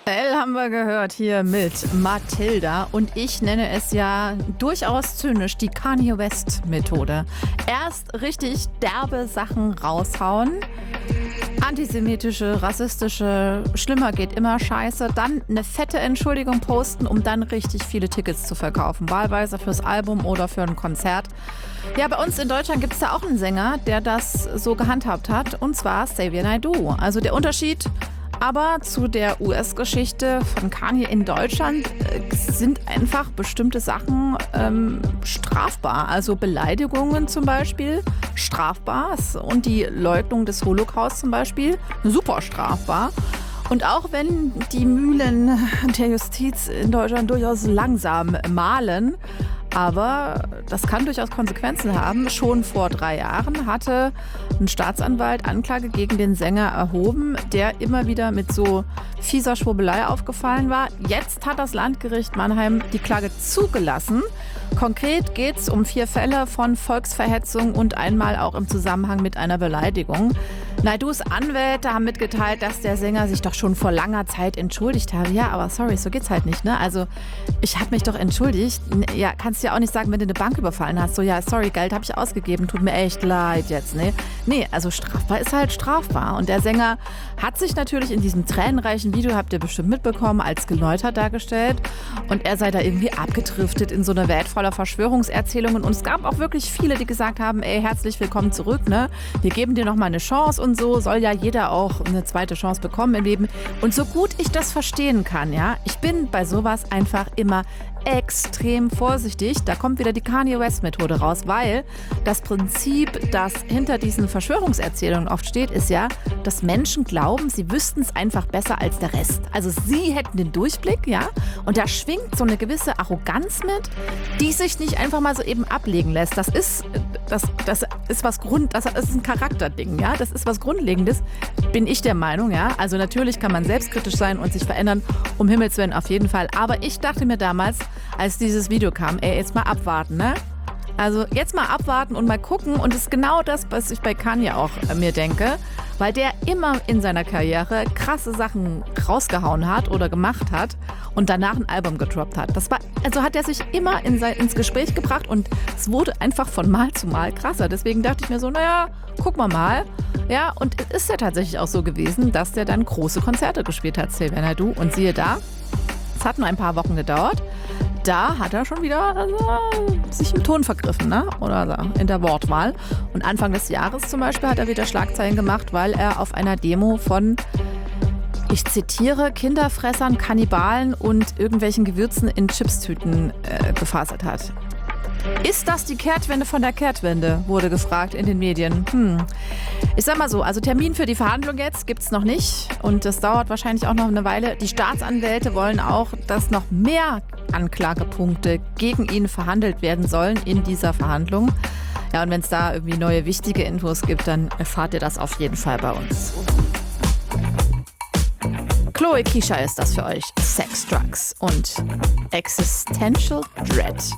Elle haben wir gehört hier mit Matilda und ich nenne es ja durchaus zynisch die Kanye West Methode. Erst richtig derbe Sachen raushauen, antisemitische, rassistische, schlimmer geht immer Scheiße, dann eine fette Entschuldigung posten, um dann richtig viele Tickets zu verkaufen, wahlweise fürs Album oder für ein Konzert. Ja, bei uns in Deutschland gibt es da auch einen Sänger, der das so gehandhabt hat, und zwar Xavier Naidoo. Also der Unterschied aber zu der US-Geschichte von Kanye in Deutschland sind einfach bestimmte Sachen strafbar. Also Beleidigungen zum Beispiel strafbar und die Leugnung des Holocaust zum Beispiel super strafbar. Und auch wenn die Mühlen der Justiz in Deutschland durchaus langsam mahlen, aber das kann durchaus Konsequenzen haben. Schon vor 3 Jahren hatte ein Staatsanwalt Anklage gegen den Sänger erhoben, der immer wieder mit so fieser Schwurbelei aufgefallen war. Jetzt hat das Landgericht Mannheim die Klage zugelassen. Konkret geht es um 4 Fälle von Volksverhetzung und einmal auch im Zusammenhang mit einer Beleidigung. Naidoos Anwälte haben mitgeteilt, dass der Sänger sich doch schon vor langer Zeit entschuldigt habe. Ja, aber sorry, so geht's halt nicht, ne? Also, ich habe mich doch entschuldigt. Ja, kannst du ja auch nicht sagen, wenn du eine Bank überfallen hast. So, ja, sorry, Geld habe ich ausgegeben, tut mir echt leid jetzt, ne? Nee, also strafbar ist halt strafbar. Und der Sänger hat sich natürlich in diesem tränenreichen Video, habt ihr bestimmt mitbekommen, als geläutert dargestellt. Und er sei da irgendwie abgedriftet in so eine Welt voller Verschwörungserzählungen. Und es gab auch wirklich viele, die gesagt haben, ey, herzlich willkommen zurück, ne? Wir geben dir noch mal eine Chance und so. Soll ja jeder auch eine zweite Chance bekommen im Leben. Und so gut ich das verstehen kann, ja, ich bin bei sowas einfach immer extrem vorsichtig. Da kommt wieder die Kanye West Methode raus, weil das Prinzip, das hinter diesen Verschwörungserzählungen oft steht, ist ja, dass Menschen glauben, sie wüssten es einfach besser als der Rest. Also sie hätten den Durchblick, ja, und da schwingt so eine gewisse Arroganz mit, die sich nicht einfach mal so eben ablegen lässt. Das ist ein Charakterding, ja, das ist was Grundlegendes, bin ich der Meinung, ja. Also natürlich kann man selbstkritisch sein und sich verändern, um Himmels Willen auf jeden Fall. Aber ich dachte mir damals, als dieses Video kam, ey, jetzt mal abwarten, ne? Also jetzt mal abwarten und mal gucken. Und das ist genau das, was ich bei Kanye auch mir denke, weil der immer in seiner Karriere krasse Sachen rausgehauen hat oder gemacht hat und danach ein Album gedroppt hat. Also hat er sich immer ins Gespräch gebracht und es wurde einfach von Mal zu Mal krasser. Deswegen dachte ich mir so, naja, gucken wir mal. Ja, und es ist ja tatsächlich auch so gewesen, dass der dann große Konzerte gespielt hat, Xavier Naidoo. Und siehe da, es hat nur ein paar Wochen gedauert. Da hat er schon wieder sich im Ton vergriffen, ne? Oder in der Wortwahl. Und Anfang des Jahres zum Beispiel hat er wieder Schlagzeilen gemacht, weil er auf einer Demo von, ich zitiere, Kinderfressern, Kannibalen und irgendwelchen Gewürzen in Chipstüten gefaselt hat. Ist das die Kehrtwende von der Kehrtwende, wurde gefragt in den Medien. Ich sag mal so, also Termin für die Verhandlung jetzt gibt's noch nicht und das dauert wahrscheinlich auch noch eine Weile. Die Staatsanwälte wollen auch, dass noch mehr Anklagepunkte gegen ihn verhandelt werden sollen in dieser Verhandlung. Ja, und wenn es da irgendwie neue wichtige Infos gibt, dann erfahrt ihr das auf jeden Fall bei uns. Chloe Keisha ist das für euch. Sex, Drugs und Existential Dread.